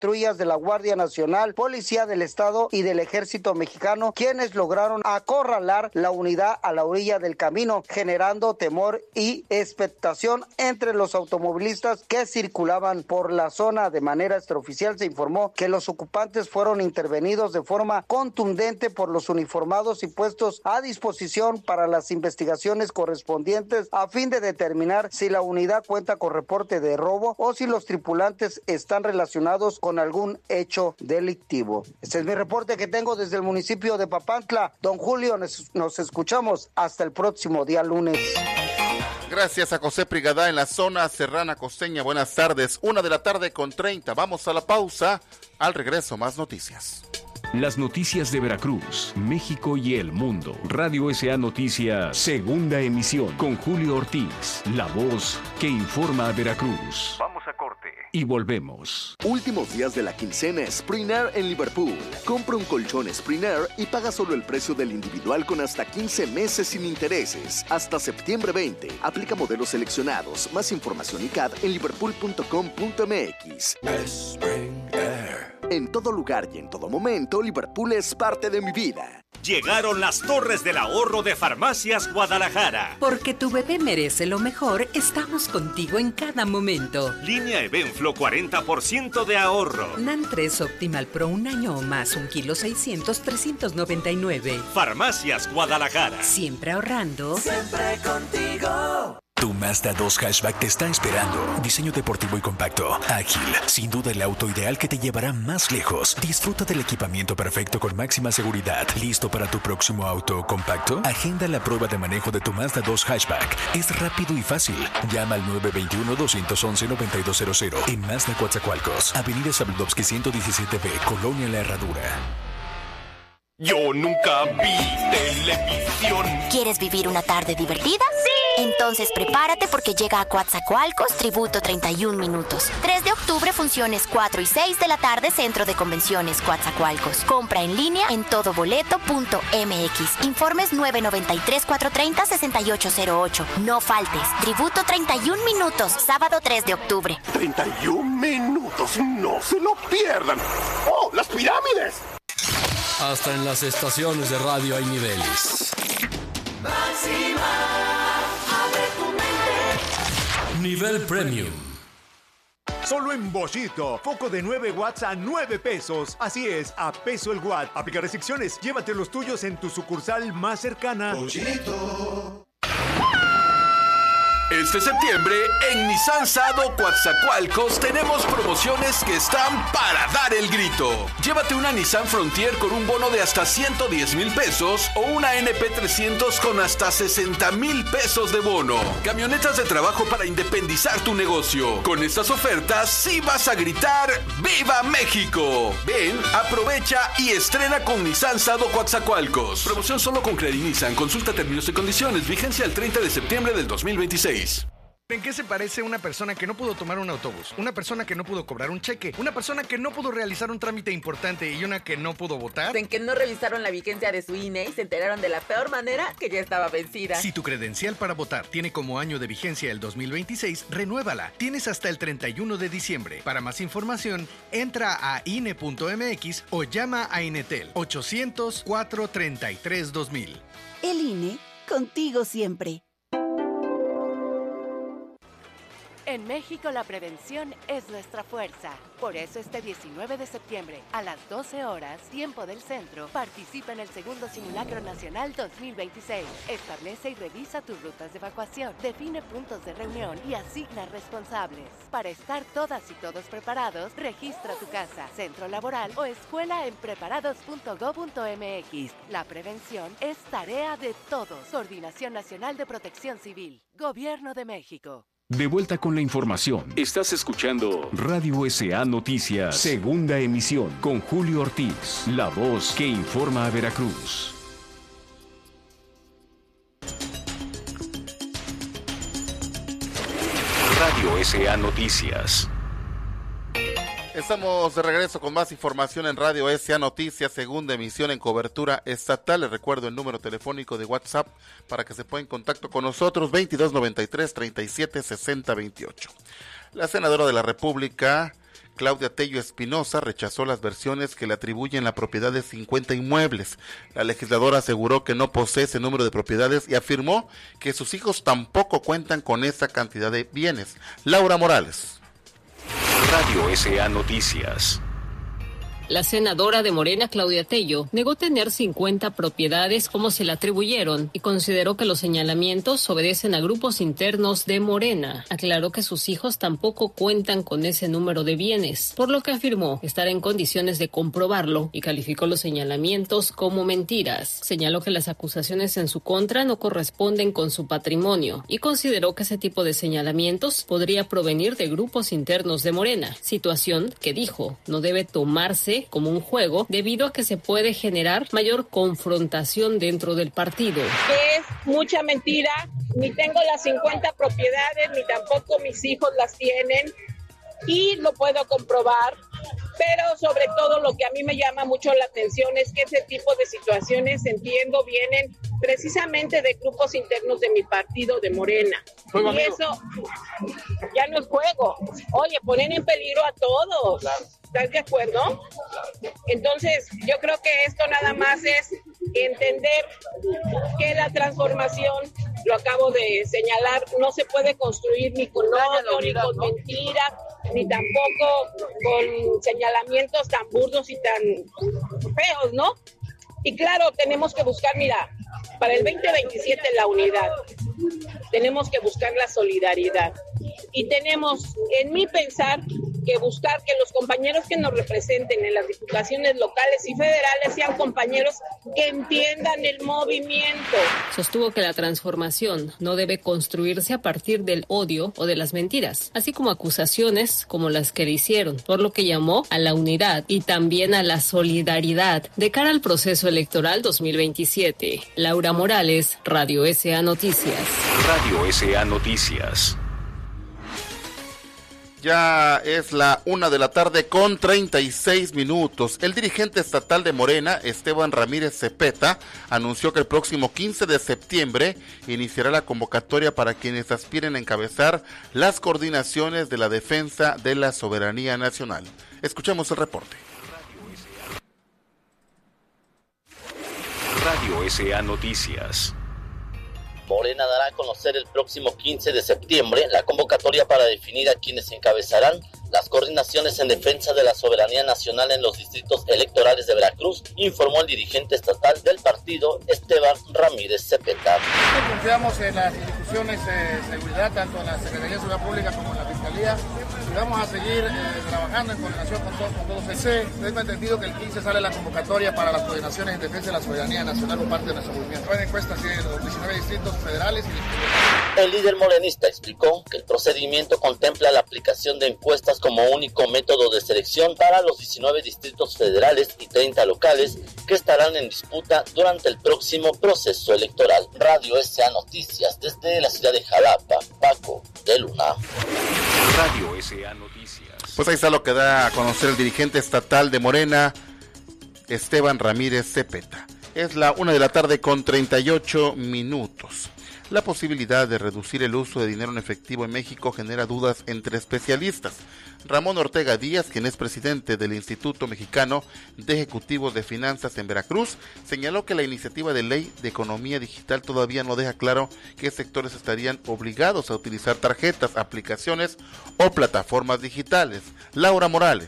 patrullas de la Guardia Nacional, Policía del Estado y del Ejército Mexicano, quienes lograron acorralar la unidad a la orilla del camino, generando temor y expectación entre los automovilistas que circulaban por la zona. De manera extraoficial se informó que los ocupantes fueron intervenidos de forma contundente por los uniformados y puestos a disposición para las investigaciones correspondientes a fin de determinar si la unidad cuenta con reporte de robo o si los tripulantes están relacionados con algún hecho delictivo. Este es mi reporte que tengo desde el municipio de Papantla. Don Julio, nos escuchamos hasta el próximo día lunes. Gracias a José Prigadá en la zona serrana costeña. Buenas tardes, 1:30 p.m. Vamos a la pausa. Al regreso, más noticias. Las noticias de Veracruz, México y el mundo. Radio S.A. Noticias, segunda emisión, con Julio Ortiz, la voz que informa a Veracruz. Vamos a corte. Y volvemos. Últimos días de la quincena Sprinair en Liverpool. Compra un colchón Sprinair y paga solo el precio del individual con hasta 15 meses sin intereses. Hasta septiembre 20. Aplica modelos seleccionados. Más información y CAD en liverpool.com.mx. Sprinair. En todo lugar y en todo momento, Liverpool es parte de mi vida. Llegaron las Torres del Ahorro de Farmacias Guadalajara. Porque tu bebé merece lo mejor, estamos contigo en cada momento. Línea Evenflo 40% de ahorro. NAN 3 Optimal Pro 1 año o más, 1 kilo 600, 399. Farmacias Guadalajara. Siempre ahorrando. Siempre contigo. Tu Mazda 2 Hatchback te está esperando. Diseño deportivo y compacto, ágil, sin duda el auto ideal que te llevará más lejos. Disfruta del equipamiento perfecto con máxima seguridad. ¿Listo para tu próximo auto compacto? Agenda la prueba de manejo de tu Mazda 2 Hatchback. Es rápido y fácil. Llama al 921-211-9200 en Mazda Coatzacoalcos, Avenida Zabludovsky 117B, Colonia La Herradura. Yo nunca vi televisión. ¿Quieres vivir una tarde divertida? ¡Sí! Entonces prepárate porque llega a Coatzacoalcos Tributo 31 minutos. 3 de octubre, funciones 4 y 6 de la tarde, Centro de Convenciones Coatzacoalcos. Compra en línea en todoboleto.mx. Informes 993-430-6808. No faltes. Tributo 31 minutos, sábado 3 de octubre. 31 minutos, no se lo pierdan. ¡Oh, las pirámides! Hasta en las estaciones de radio hay niveles. Máxima, abre tu mente. Nivel Premium. Solo en Boschito, foco de 9 watts a 9 pesos. Así es, a peso el watt. Aplica restricciones, llévate los tuyos en tu sucursal más cercana. Boschito. Este septiembre, en Nissan Sado Coatzacoalcos tenemos promociones que están para dar el grito. Llévate una Nissan Frontier con un bono de hasta 110,000 pesos o una NP300 con hasta 60,000 pesos de bono. Camionetas de trabajo para independizar tu negocio. Con estas ofertas sí vas a gritar ¡Viva México! Ven, aprovecha y estrena con Nissan Sado Coatzacoalcos. Promoción solo con Credit Nissan. Consulta términos y condiciones. Vigencia el 30 de septiembre del 2026. ¿En qué se parece una persona que no pudo tomar un autobús? Una persona que no pudo cobrar un cheque, una persona que no pudo realizar un trámite importante y una que no pudo votar. En que no revisaron la vigencia de su INE y se enteraron de la peor manera que ya estaba vencida. Si tu credencial para votar tiene como año de vigencia el 2026, renuévala. Tienes hasta el 31 de diciembre. Para más información, entra a INE.mx o llama a Inetel 800-433-2000. El INE, contigo siempre. En México la prevención es nuestra fuerza. Por eso este 19 de septiembre, a las 12 horas, tiempo del centro, participa en el segundo Simulacro Nacional 2026. Establece y revisa tus rutas de evacuación, define puntos de reunión y asigna responsables. Para estar todas y todos preparados, registra tu casa, centro laboral o escuela en preparados.go.mx. La prevención es tarea de todos. Coordinación Nacional de Protección Civil. Gobierno de México. De vuelta con la información. Estás escuchando Radio S.A. Noticias, segunda emisión, con Julio Ortiz, la voz que informa a Veracruz. Radio S.A. Noticias. Estamos de regreso con más información en Radio S.A. Noticias, segunda emisión en cobertura estatal. Les recuerdo el número telefónico de WhatsApp para que se ponga en contacto con nosotros, 2293-376028. La senadora de la República, Claudia Tello Espinosa rechazó las versiones que le atribuyen la propiedad de 50 inmuebles. La legisladora aseguró que no posee ese número de propiedades y afirmó que sus hijos tampoco cuentan con esa cantidad de bienes. Laura Morales. Radio S.A. Noticias. La senadora de Morena, Claudia Tello, negó tener 50 propiedades como se le atribuyeron y consideró que los señalamientos obedecen a grupos internos de Morena. Aclaró que sus hijos tampoco cuentan con ese número de bienes, por lo que afirmó estar en condiciones de comprobarlo y calificó los señalamientos como mentiras. Señaló que las acusaciones en su contra no corresponden con su patrimonio y consideró que ese tipo de señalamientos podría provenir de grupos internos de Morena, situación que dijo no debe tomarse como un juego debido a que se puede generar mayor confrontación dentro del partido. Es mucha mentira, ni tengo las 50 propiedades, ni tampoco mis hijos las tienen y lo puedo comprobar, pero sobre todo lo que a mí me llama mucho la atención es que ese tipo de situaciones, entiendo, vienen precisamente de grupos internos de mi partido, de Morena. Y eso ya no es juego. Oye, ponen en peligro a todos. ¿Estás de acuerdo? Entonces, yo creo que esto nada más es entender que la transformación, lo acabo de señalar, no se puede construir ni con odio, ni con mentira, ni tampoco con señalamientos tan burdos y tan feos, ¿no? Y claro, tenemos que buscar, mira, para el 2027 la unidad, tenemos que buscar la solidaridad y tenemos, en mi pensar, que buscar que los compañeros que nos representen en las diputaciones locales y federales sean compañeros que entiendan el movimiento. Sostuvo que la transformación no debe construirse a partir del odio o de las mentiras, así como acusaciones como las que le hicieron, por lo que llamó a la unidad y también a la solidaridad de cara al proceso electoral 2027. Laura Morales, Radio S.A. Noticias. Radio S.A. Noticias. Ya es la 1:36 p.m. El dirigente estatal de Morena, Esteban Ramírez Cepeta, anunció que el próximo 15 de septiembre iniciará la convocatoria para quienes aspiren a encabezar las coordinaciones de la defensa de la soberanía nacional. Escuchemos el reporte. Radio S.A. Noticias. Morena dará a conocer el próximo 15 de septiembre la convocatoria para definir a quienes encabezarán las coordinaciones en defensa de la soberanía nacional en los distritos electorales de Veracruz, informó el dirigente estatal del partido, Esteban Ramírez Cepeta. Confiamos en las instituciones de seguridad, tanto en la Secretaría de Seguridad Pública como en la Fiscalía, y vamos a seguir trabajando en coordinación con todos. Tengo entendido que el 15 sale la convocatoria para las coordinaciones en defensa de la soberanía nacional por parte de nuestro movimiento. Hay encuestas en los 19 distritos federales. El líder morenista explicó que el procedimiento contempla la aplicación de encuestas como único método de selección para los 19 distritos federales y 30 locales que estarán en disputa durante el próximo proceso electoral. Radio S.A. Noticias desde la ciudad de Jalapa, Paco de Luna. Radio S.A. Noticias. Pues ahí está lo que da a conocer el dirigente estatal de Morena, Esteban Ramírez Cepeta. Es la 1:38 p.m. La posibilidad de reducir el uso de dinero en efectivo en México genera dudas entre especialistas. Ramón Ortega Díaz, quien es presidente del Instituto Mexicano de Ejecutivos de Finanzas en Veracruz, señaló que la iniciativa de ley de economía digital todavía no deja claro qué sectores estarían obligados a utilizar tarjetas, aplicaciones o plataformas digitales. Laura Morales.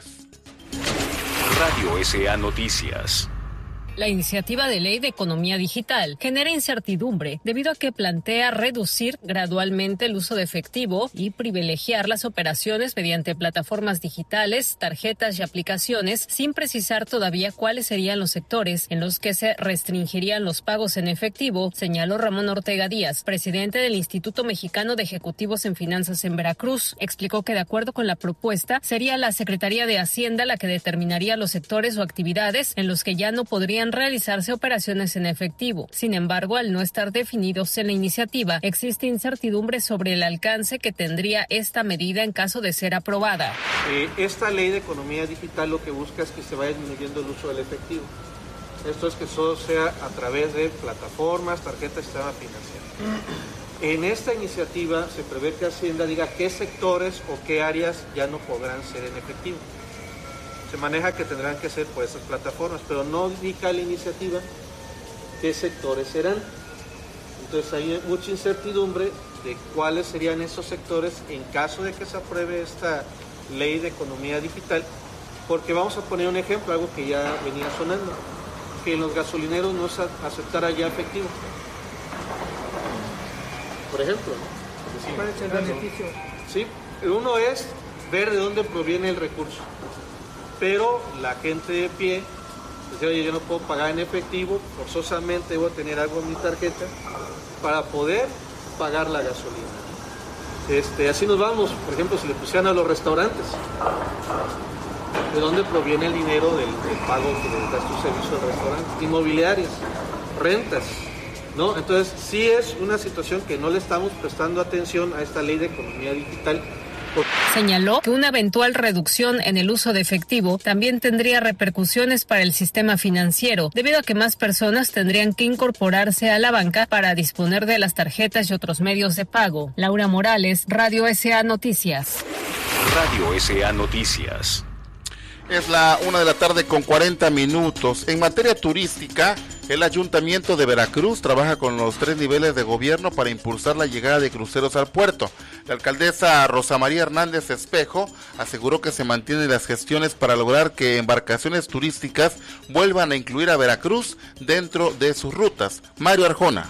Radio S.A. Noticias. La iniciativa de ley de economía digital genera incertidumbre debido a que plantea reducir gradualmente el uso de efectivo y privilegiar las operaciones mediante plataformas digitales, tarjetas y aplicaciones, sin precisar todavía cuáles serían los sectores en los que se restringirían los pagos en efectivo, señaló Ramón Ortega Díaz, presidente del Instituto Mexicano de Ejecutivos en Finanzas en Veracruz. Explicó que de acuerdo con la propuesta, sería la Secretaría de Hacienda la que determinaría los sectores o actividades en los que ya no podrían realizarse operaciones en efectivo. Sin embargo, al no estar definidos en la iniciativa, existe incertidumbre sobre el alcance que tendría esta medida en caso de ser aprobada. Esta ley de economía digital lo que busca es que se vaya disminuyendo el uso del efectivo. Esto es que solo sea a través de plataformas, tarjetas y sistema financiero. En esta iniciativa se prevé que Hacienda diga qué sectores o qué áreas ya no podrán ser en efectivo. se maneja que tendrán que ser por esas plataformas, pero no indica la iniciativa qué sectores serán. Entonces hay mucha incertidumbre de cuáles serían esos sectores en caso de que se apruebe esta ley de economía digital, porque vamos a poner un ejemplo, algo que ya venía sonando, que en los gasolineros no se aceptara ya efectivo. Por ejemplo, ¿no? ¿Cuál es el beneficio? Sí, uno es ver de dónde proviene el recurso, pero la gente de pie dice, oye, yo no puedo pagar en efectivo, forzosamente debo tener algo en mi tarjeta para poder pagar la gasolina. Así nos vamos, por ejemplo, si le pusieran a los restaurantes, ¿de dónde proviene el dinero del pago que le das tu servicio al restaurante? Inmobiliarias, rentas, ¿no? Entonces, sí es una situación que no le estamos prestando atención a esta ley de economía digital. Señaló que una eventual reducción en el uso de efectivo también tendría repercusiones para el sistema financiero, debido a que más personas tendrían que incorporarse a la banca para disponer de las tarjetas y otros medios de pago. Laura Morales, Radio SA Noticias. Radio SA Noticias. Es la 1:40 p.m. En materia turística, el Ayuntamiento de Veracruz trabaja con los 3 niveles de gobierno para impulsar la llegada de cruceros al puerto. La alcaldesa Rosa María Hernández Espejo aseguró que se mantienen las gestiones para lograr que embarcaciones turísticas vuelvan a incluir a Veracruz dentro de sus rutas. Mario Arjona.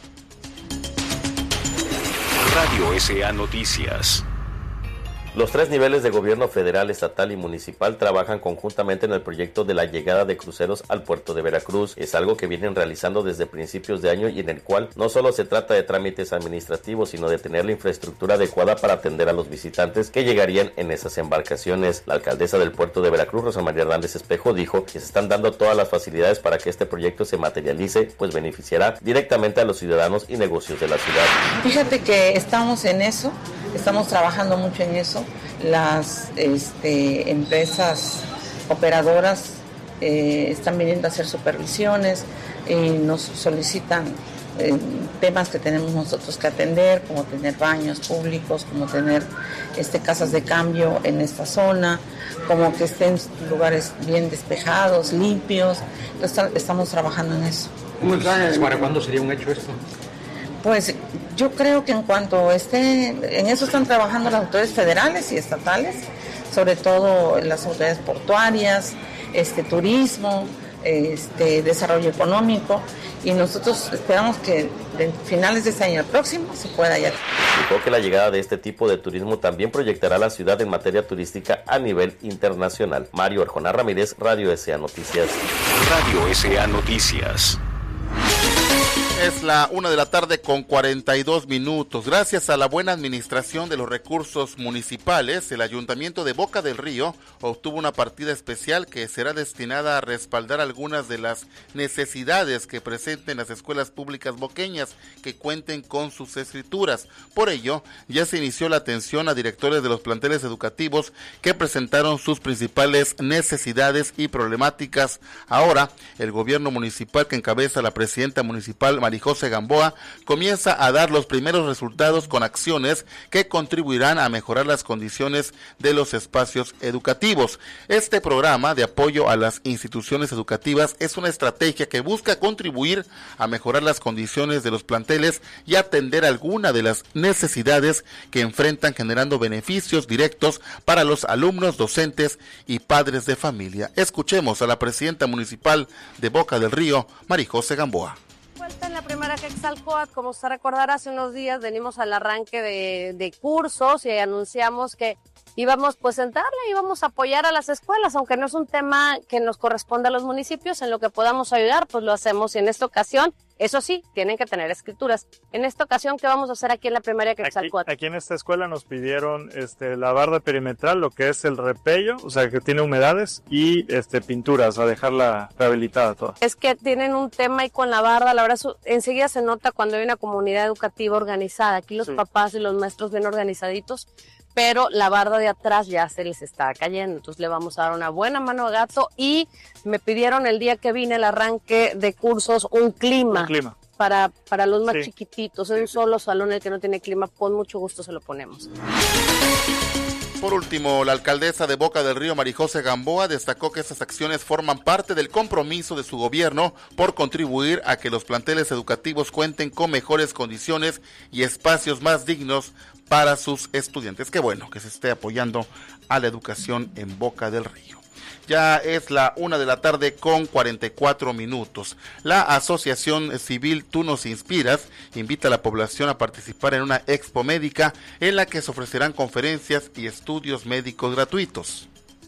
Radio SA Noticias. Los 3 niveles de gobierno federal, estatal y municipal trabajan conjuntamente en el proyecto de la llegada de cruceros al puerto de Veracruz. Es algo que vienen realizando desde principios de año y en el cual no solo se trata de trámites administrativos, sino de tener la infraestructura adecuada para atender a los visitantes que llegarían en esas embarcaciones. La alcaldesa del puerto de Veracruz, Rosa María Hernández Espejo, dijo que se están dando todas las facilidades para que este proyecto se materialice, pues beneficiará directamente a los ciudadanos y negocios de la ciudad. Fíjate que estamos en eso, estamos trabajando mucho en eso. Las empresas operadoras están viniendo a hacer supervisiones y nos solicitan temas que tenemos nosotros que atender, como tener baños públicos, como tener casas de cambio en esta zona, como que estén lugares bien despejados, limpios. Estamos trabajando en eso. ¿Para cuándo sería un hecho esto? Pues yo creo que en cuanto en eso están trabajando las autoridades federales y estatales, sobre todo las autoridades portuarias, turismo, desarrollo económico, y nosotros esperamos que de finales de este año al próximo se pueda ya. Dijo que la llegada de este tipo de turismo también proyectará a la ciudad en materia turística a nivel internacional. Mario Arjona Ramírez, Radio SA Noticias. Radio SA Noticias. Es la 1:42 p.m. Gracias a la buena administración de los recursos municipales, el Ayuntamiento de Boca del Río obtuvo una partida especial que será destinada a respaldar algunas de las necesidades que presenten las escuelas públicas boqueñas que cuenten con sus escrituras. Por ello, ya se inició la atención a directores de los planteles educativos que presentaron sus principales necesidades y problemáticas. Ahora, el gobierno municipal que encabeza la presidenta municipal, Marijose Gamboa, comienza a dar los primeros resultados con acciones que contribuirán a mejorar las condiciones de los espacios educativos. Este programa de apoyo a las instituciones educativas es una estrategia que busca contribuir a mejorar las condiciones de los planteles y atender alguna de las necesidades que enfrentan, generando beneficios directos para los alumnos, docentes y padres de familia. Escuchemos a la presidenta municipal de Boca del Río, Marijose Gamboa. En la primera Quetzalcóatl, como usted recordará, hace unos días venimos al arranque de cursos y anunciamos que íbamos pues a entrarle, íbamos a apoyar a las escuelas, aunque no es un tema que nos corresponde a los municipios, en lo que podamos ayudar, pues lo hacemos. Y en esta ocasión, eso sí, tienen que tener escrituras. En esta ocasión, ¿qué vamos a hacer aquí en la primaria Quetzalcóatl? Aquí en esta escuela nos pidieron la barda perimetral, lo que es el repello, o sea que tiene humedades, y pinturas, a dejarla rehabilitada toda. Es que tienen un tema ahí con la barda, la verdad enseguida se nota cuando hay una comunidad educativa organizada. Aquí los papás y los maestros bien organizaditos, pero la barda de atrás ya se les está cayendo, entonces le vamos a dar una buena mano a gato. Y me pidieron el día que vine el arranque de cursos un clima. Para los más chiquititos, en un solo salón el que no tiene clima, con mucho gusto se lo ponemos. Por último, la alcaldesa de Boca del Río, Marijose Gamboa, destacó que estas acciones forman parte del compromiso de su gobierno por contribuir a que los planteles educativos cuenten con mejores condiciones y espacios más dignos para sus estudiantes. Qué bueno que se esté apoyando a la educación en Boca del Río. Ya es la 1:44 p.m. La Asociación Civil Tú Nos Inspiras invita a la población a participar en una expo médica en la que se ofrecerán conferencias y estudios médicos gratuitos.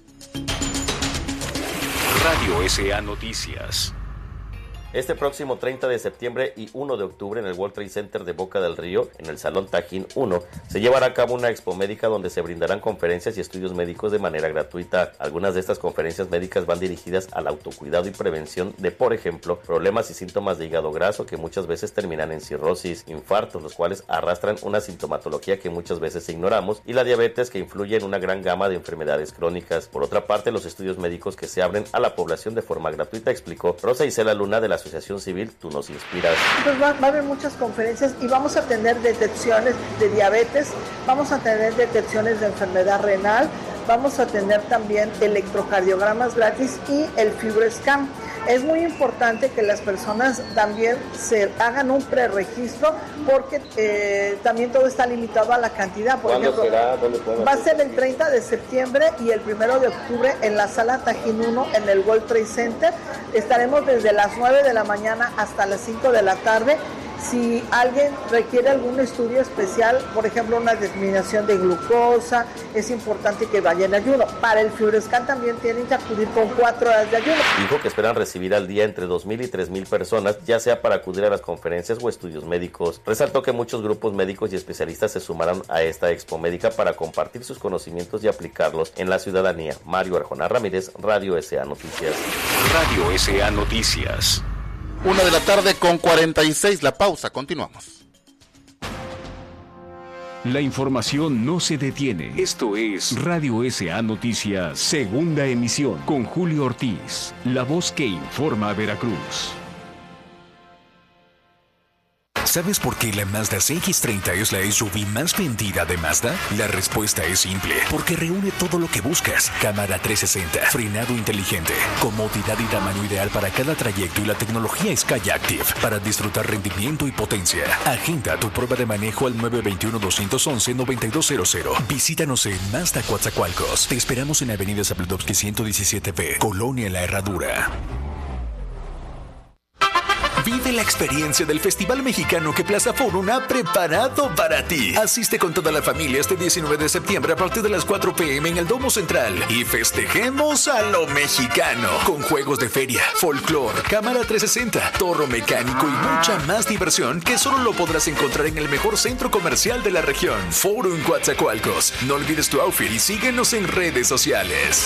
Radio SA Noticias. Este próximo 30 de septiembre y 1 de octubre en el World Trade Center de Boca del Río, en el Salón Tajín 1, se llevará a cabo una expo médica donde se brindarán conferencias y estudios médicos de manera gratuita. Algunas de estas conferencias médicas van dirigidas al autocuidado y prevención de, por ejemplo, problemas y síntomas de hígado graso que muchas veces terminan en cirrosis, infartos, los cuales arrastran una sintomatología que muchas veces ignoramos, y la diabetes, que influye en una gran gama de enfermedades crónicas. Por otra parte, los estudios médicos que se abren a la población de forma gratuita, explicó Rosa Isela Luna de la Asociación Civil Tú Nos Inspiras. Pues va a haber muchas conferencias y vamos a tener detecciones de diabetes, vamos a tener detecciones de enfermedad renal, vamos a tener también electrocardiogramas gratis y el FibroScan. Es muy importante que las personas también se hagan un preregistro porque también todo está limitado a la cantidad. Por ejemplo, será? Va a ser el 30 de septiembre y el 1 de octubre en la Sala Tajín 1 en el World Trade Center. Estaremos desde las 9 de la mañana hasta las 5 de la tarde. Si alguien requiere algún estudio especial, por ejemplo una determinación de glucosa, es importante que vaya en ayuno. Para el FibroScan también tienen que acudir con 4 horas de ayuno. Dijo que esperan recibir al día entre 2,000 y 3,000 personas, ya sea para acudir a las conferencias o estudios médicos. Resaltó que muchos grupos médicos y especialistas se sumarán a esta expo médica para compartir sus conocimientos y aplicarlos en la ciudadanía. Mario Arjona Ramírez, Radio SA Noticias. Radio SA Noticias. 1:46 p.m. La pausa, continuamos. La información no se detiene. Esto es Radio SA Noticias, segunda emisión, con Julio Ortiz, la voz que informa a Veracruz. ¿Sabes por qué la Mazda CX-30 es la SUV más vendida de Mazda? La respuesta es simple, porque reúne todo lo que buscas. Cámara 360, frenado inteligente, comodidad y tamaño ideal para cada trayecto y la tecnología Skyactiv para disfrutar rendimiento y potencia. Agenda tu prueba de manejo al 921-211-9200. Visítanos en Mazda Coatzacoalcos. Te esperamos en Avenida Zabludovsky 117B, Colonia La Herradura. Vive la experiencia del Festival Mexicano que Plaza Forum ha preparado para ti. Asiste con toda la familia este 19 de septiembre a partir de las 4 p.m. en el Domo Central y festejemos a lo mexicano con juegos de feria, folclor, cámara 360, toro mecánico y mucha más diversión que solo lo podrás encontrar en el mejor centro comercial de la región, Forum Coatzacoalcos. No olvides tu outfit y síguenos en redes sociales.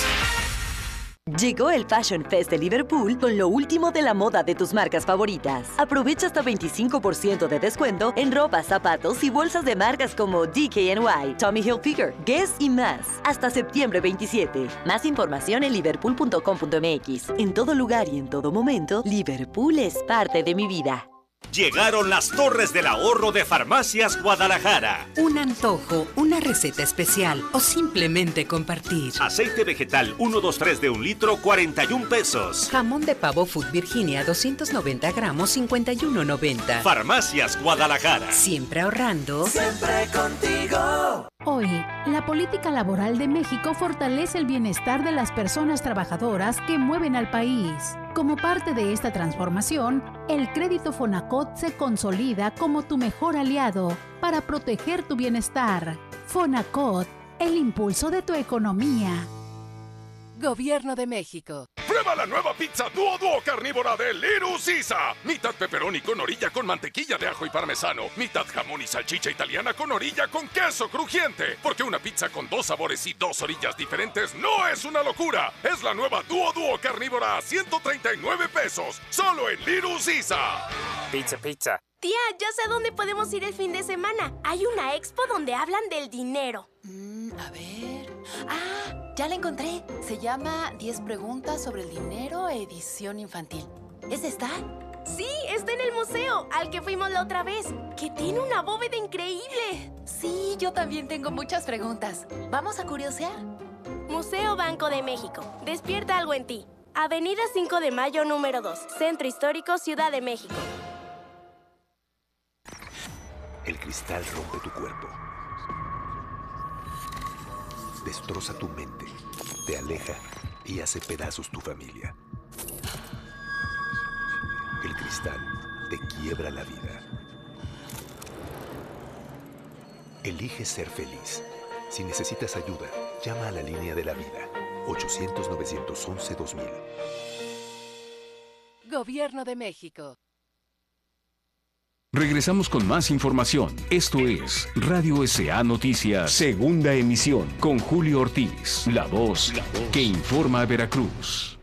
Llegó el Fashion Fest de Liverpool con lo último de la moda de tus marcas favoritas. Aprovecha hasta 25% de descuento en ropa, zapatos y bolsas de marcas como DKNY, Tommy Hilfiger, Guess y más. Hasta septiembre 27. Más información en liverpool.com.mx. En todo lugar y en todo momento, Liverpool es parte de mi vida. Llegaron las Torres del Ahorro de Farmacias Guadalajara. Un antojo, una receta especial o simplemente compartir. Aceite vegetal 123 de 1 litro, 41 pesos. Jamón de pavo Food Virginia 290 gramos, 51.90. Farmacias Guadalajara. Siempre ahorrando. Siempre contigo. Hoy, la política laboral de México fortalece el bienestar de las personas trabajadoras que mueven al país. Como parte de esta transformación, el crédito Fonacot se consolida como tu mejor aliado para proteger tu bienestar. Fonacot, el impulso de tu economía. Gobierno de México. Prueba la nueva pizza Duo carnívora de Little Caesar. Mitad pepperoni con orilla con mantequilla de ajo y parmesano. Mitad jamón y salchicha italiana con orilla con queso crujiente. Porque una pizza con 2 sabores y 2 orillas diferentes no es una locura. Es la nueva Duo carnívora a 139 pesos. Solo en Little Caesar. Pizza. Tía, ya sé dónde podemos ir el fin de semana. Hay una expo donde hablan del dinero. A ver... ¡Ah! Ya la encontré. Se llama 10 preguntas sobre el dinero, edición infantil. ¿Es esta? Sí, está en el museo, al que fuimos la otra vez, que tiene una bóveda increíble. Sí, yo también tengo muchas preguntas. ¿Vamos a curiosear? Museo Banco de México. Despierta algo en ti. Avenida 5 de Mayo, número 2. Centro Histórico, Ciudad de México. El cristal rompe tu cuerpo. Destroza tu mente. Te aleja y hace pedazos tu familia. El cristal te quiebra la vida. Elige ser feliz. Si necesitas ayuda, llama a la línea de la vida. 800-911-2000. Gobierno de México. Regresamos con más información. Esto es Radio S.A. Noticias, segunda emisión, con Julio Ortiz, la voz que informa a Veracruz.